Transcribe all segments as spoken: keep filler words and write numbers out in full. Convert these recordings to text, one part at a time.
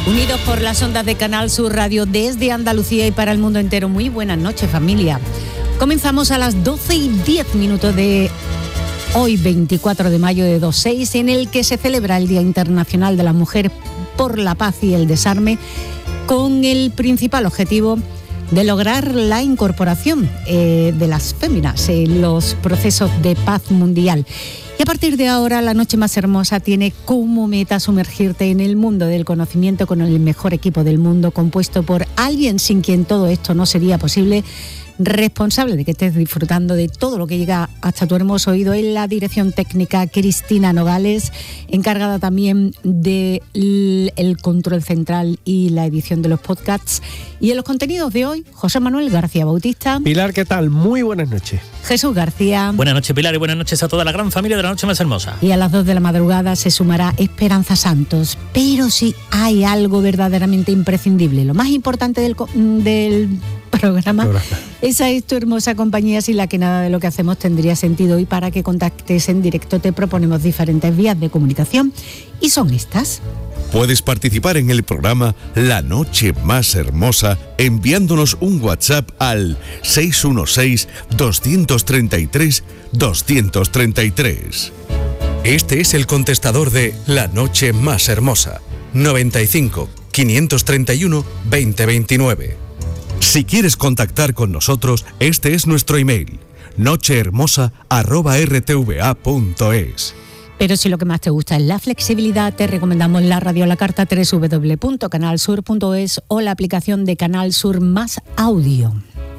Unidos por las ondas de Canal Sur Radio desde Andalucía y para el mundo entero. Muy buenas noches, familia. Comenzamos a las doce y diez minutos de hoy, veinticuatro de mayo de dos mil seis, en el que se celebra el Día Internacional de la Mujer por la Paz y el Desarme, con el principal objetivo de lograr la incorporación eh, de las féminas en los procesos de paz mundial. Y a partir de ahora, La Noche Más Hermosa tiene como meta sumergirte en el mundo del conocimiento con el mejor equipo del mundo, compuesto por alguien sin quien todo esto no sería posible, responsable de que estés disfrutando de todo lo que llega hasta tu hermoso oído. En la dirección técnica, Cristina Nogales, encargada también del control central y la edición de los podcasts. Y en los contenidos de hoy, José Manuel García Bautista. Pilar, ¿qué tal? Muy buenas noches. Jesús García. Buenas noches, Pilar, y buenas noches a toda la gran familia de La Noche Más Hermosa. Y a las dos de la madrugada se sumará Esperanza Santos. Pero si hay algo verdaderamente imprescindible, lo más importante del, del programa, programa, esa es tu hermosa compañía, sin la que nada de lo que hacemos tendría sentido. Y para que contactes en directo te proponemos diferentes vías de comunicación, y son estas. Puedes participar en el programa La Noche Más Hermosa enviándonos un WhatsApp al seis uno seis, dos tres tres, dos tres tres. Este es el contestador de La Noche Más Hermosa, noventa y cinco, quinientos treinta y uno, veinte veintinueve. Si quieres contactar con nosotros, este es nuestro email, nochehermosa arroba r t v a punto es. Pero si lo que más te gusta es la flexibilidad, te recomendamos la radio a la carta doble u doble u doble u punto canal sur punto es o la aplicación de Canal Sur Más Audio.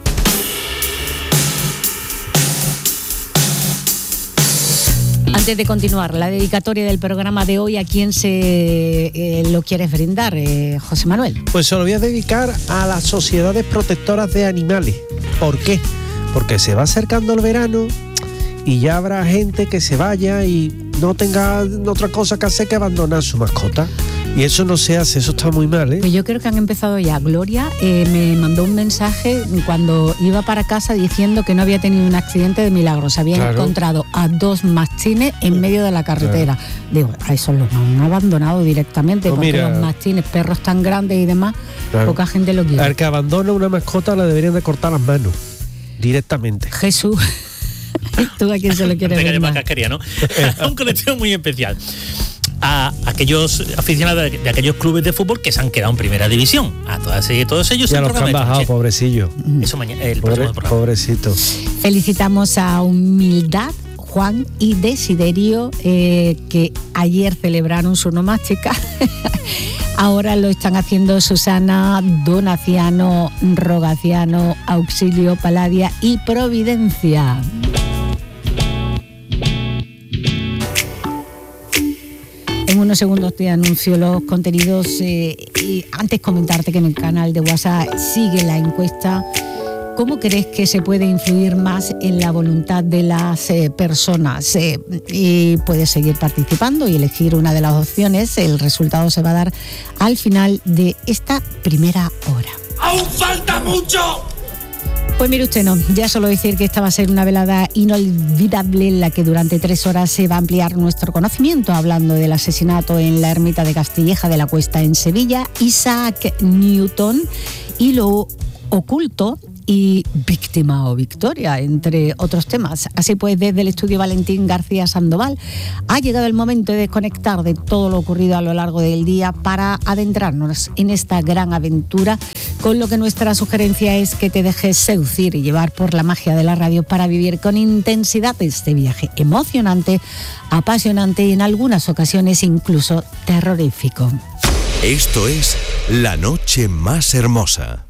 Antes de continuar, la dedicatoria del programa de hoy, ¿a quién se eh, lo quieres brindar, eh, José Manuel? Pues se lo voy a dedicar a las sociedades protectoras de animales. ¿Por qué? Porque se va acercando el verano y ya habrá gente que se vaya y no tenga otra cosa que hacer que abandonar su mascota. Y eso no se hace, eso está muy mal, ¿eh? Pues yo creo que han empezado ya. Gloria eh, me mandó un mensaje cuando iba para casa diciendo que no había tenido un accidente de milagro. Se habían claro. encontrado a dos mastines en medio de la carretera. Claro. Digo, a esos los han abandonado directamente, pues porque mira, los mastines, perros tan grandes y demás, claro. poca gente lo quiere. Al que abandona una mascota le deberían de cortar las manos directamente. Jesús. ¿Tú a quién se lo quieres ver? Más casquería, ¿no? Un colectivo muy especial. A aquellos aficionados de, de aquellos clubes de fútbol que se han quedado en primera división. A todas, todos ellos. Y a los que han bajado, pobrecillos. Eso mañana, el Pobre, próximo programa. Pobrecito. Felicitamos a Humildad, Juan y Desiderio, eh, que ayer celebraron su nomástica. Ahora lo están haciendo Susana, Donaciano, Rogaciano, Auxilio, Paladia y Providencia. En unos segundos te anuncio los contenidos eh, y antes comentarte que en el canal de WhatsApp sigue la encuesta. ¿Cómo crees que se puede influir más en la voluntad de las eh, personas? Eh, y puedes seguir participando y elegir una de las opciones. El resultado se va a dar al final de esta primera hora. ¡Aún falta mucho! Pues mire usted, no, ya solo decir que esta va a ser una velada inolvidable en la que durante tres horas se va a ampliar nuestro conocimiento, hablando del asesinato en la ermita de Castilleja de la Cuesta en Sevilla, Isaac Newton y lo oculto y víctima o victoria, entre otros temas. Así pues, desde el estudio Valentín García Sandoval, ha llegado el momento de desconectar de todo lo ocurrido a lo largo del día para adentrarnos en esta gran aventura, con lo que nuestra sugerencia es que te dejes seducir y llevar por la magia de la radio para vivir con intensidad este viaje emocionante, apasionante y en algunas ocasiones incluso terrorífico. Esto es La Noche Más Hermosa.